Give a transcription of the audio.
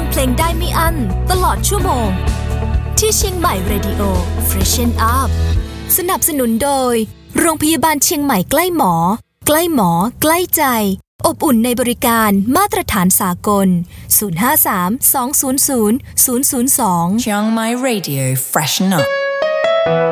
งเพลงได้ไม่อั้นตลอดชั่วโมงที่เชียงใหม่ Radio Freshen Up สนับสนุนโดยโรงพยาบาลเชียงใหม่ใกล้หมอใกล้หมอใกล้ใจอบอุ่นในบริการมาตรฐานสากล053 200 002 Chiang Mai Radio Freshen Up